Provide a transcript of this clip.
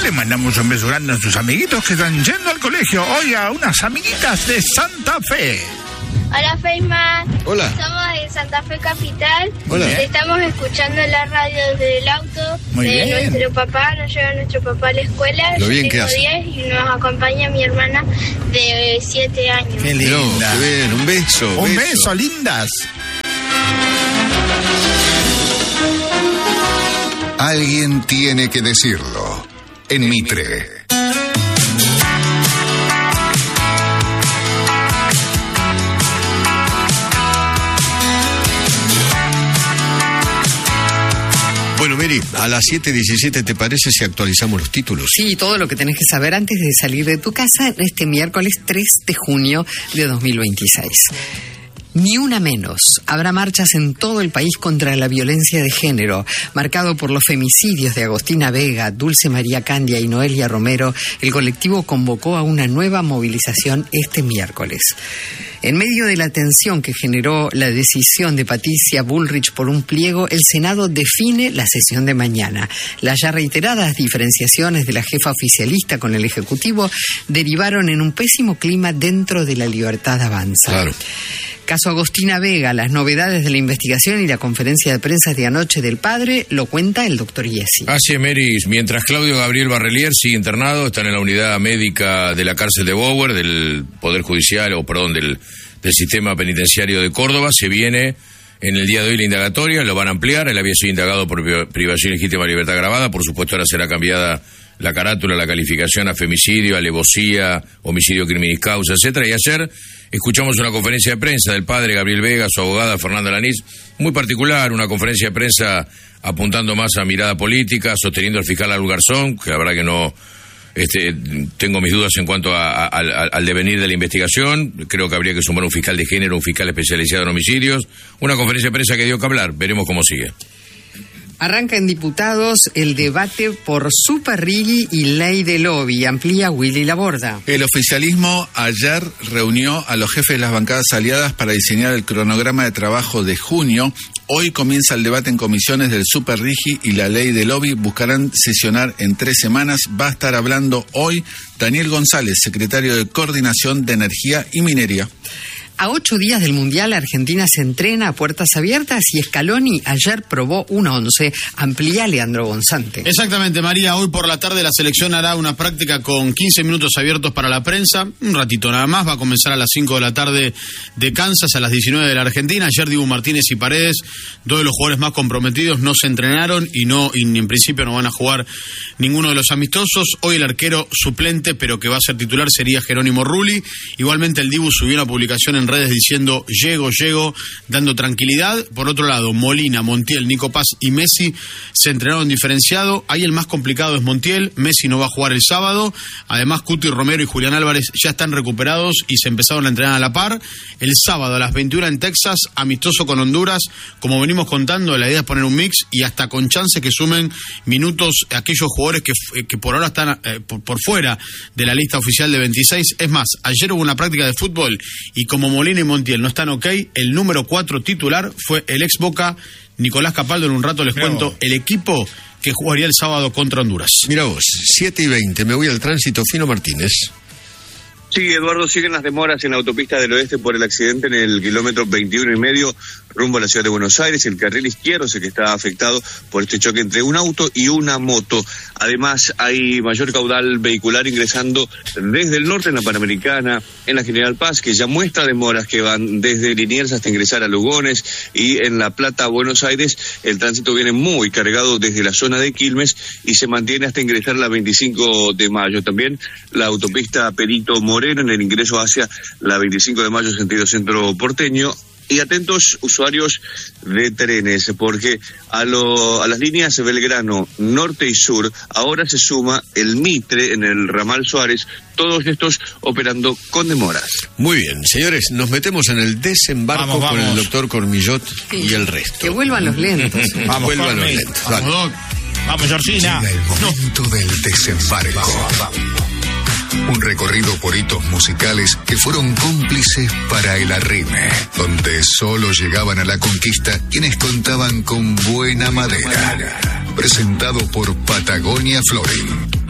Le mandamos un beso grande a sus amiguitos que están yendo al colegio. Oiga, unas amiguitas de Santa Fe. Hola, Feynman. Hola. Somos de Santa Fe Capital. Hola. Estamos escuchando la radio desde el auto. Muy bien. Nuestro papá, nos lleva nuestro papá a la escuela. Lo bien Yo que tengo hace. 10 y nos acompaña mi hermana de 7 años. Qué No, linda. qué bien, un beso. Un beso, lindas. Alguien tiene que decirlo. En Mitre. Bueno, Mary, a las 7:17, ¿te parece si actualizamos los títulos? Sí, todo lo que tenés que saber antes de salir de tu casa este miércoles 3 de junio de 2026. Ni una menos. Habrá marchas en todo el país contra la violencia de género, marcado por los femicidios de Agostina Vega, Dulce María Candia y Noelia Romero. El colectivo convocó a una nueva movilización este miércoles. En medio de la tensión que generó la decisión de Patricia Bullrich por un pliego, el Senado define la sesión de mañana. Las ya reiteradas diferenciaciones de la jefa oficialista con el Ejecutivo derivaron en un pésimo clima dentro de la Libertad Avanza. Claro. Caso Agostina Vega, las novedades de la investigación y la conferencia de prensa de anoche del padre lo cuenta el doctor Iesi. Así es, Mary. Mientras Claudio Gabriel Barrelier sigue internado, está en la unidad médica de la cárcel de Bower, del Poder Judicial, del Sistema Penitenciario de Córdoba. Se viene en el día de hoy la indagatoria, lo van a ampliar. Él había sido indagado por privación legítima de libertad agravada. Por supuesto, ahora será cambiada la carátula, la calificación a femicidio, alevosía, homicidio criminis causa, etcétera. Y ayer escuchamos una conferencia de prensa del padre Gabriel Vega, su abogada Fernanda Lanís, muy particular, una conferencia de prensa apuntando más a mirada política, sosteniendo al fiscal Aldo Garzón, que la verdad que no, tengo mis dudas en cuanto al devenir de la investigación. Creo que habría que sumar un fiscal de género, un fiscal especializado en homicidios. Una conferencia de prensa que dio que hablar, veremos cómo sigue. Arranca en diputados el debate por Super Riggi y ley de lobby. Amplía Willy Laborda. El oficialismo ayer reunió a los jefes de las bancadas aliadas para diseñar el cronograma de trabajo de junio. Hoy comienza el debate en comisiones del Super Riggi y la ley de lobby. Buscarán sesionar en 3 semanas. Va a estar hablando hoy Daniel González, secretario de Coordinación de Energía y Minería. A 8 días del Mundial, Argentina se entrena a puertas abiertas y Scaloni ayer probó un 11. Amplía Leandro Gonzante. Exactamente, María. Hoy por la tarde la selección hará una práctica con 15 minutos abiertos para la prensa. Un ratito nada más. Va a comenzar a las 5 de la tarde de Kansas, a las 19 de la Argentina. Ayer Dibu Martínez y Paredes, 2 de los jugadores más comprometidos, no se entrenaron y en principio no van a jugar ninguno de los amistosos. Hoy el arquero suplente, pero que va a ser titular, sería Jerónimo Rulli. Igualmente el Dibu subió una publicación en redes diciendo llego, dando tranquilidad. Por otro lado, Molina, Montiel, Nico Paz y Messi se entrenaron diferenciado. Ahí el más complicado es Montiel. Messi no va a jugar el sábado. Además, Cuti Romero y Julián Álvarez ya están recuperados y se empezaron a entrenar a la par. El sábado a las 21 en Texas, amistoso con Honduras. Como venimos contando, la idea es poner un mix y hasta con chance que sumen minutos aquellos jugadores que por ahora están por fuera de la lista oficial de 26. Es más, ayer hubo una práctica de fútbol y como Molina y Montiel no están ok, el número 4 titular fue el ex Boca Nicolás Capaldo. En un rato les cuento el equipo que jugaría el sábado contra Honduras. Mira vos, 7:20, me voy al tránsito. Fino Martínez. Sí, Eduardo, siguen las demoras en la autopista del oeste por el accidente en el kilómetro 21,5 rumbo a la ciudad de Buenos Aires. El carril izquierdo es el que está afectado por este choque entre un auto y una moto. Además, hay mayor caudal vehicular ingresando desde el norte en la Panamericana, en la General Paz, que ya muestra demoras que van desde Liniers hasta ingresar a Lugones, y en La Plata, Buenos Aires, el tránsito viene muy cargado desde la zona de Quilmes y se mantiene hasta ingresar a la 25 de mayo. También la autopista Perito Moreno en el ingreso hacia la 25 de mayo sentido centro porteño. Y atentos usuarios de trenes, porque a las líneas Belgrano, Norte y Sur, ahora se suma el Mitre en el ramal Suárez, todos estos operando con demoras. Muy bien, señores, nos metemos en el desembarco con el doctor Cormillot y el resto. Que vuelvan los lentos. Vuelvan los lentos. Vamos, Georgina. Llega el momento del desembarco. Un recorrido por hitos musicales que fueron cómplices para el arrime, donde solo llegaban a la conquista quienes contaban con buena madera. Presentado por Patagonia Flooring.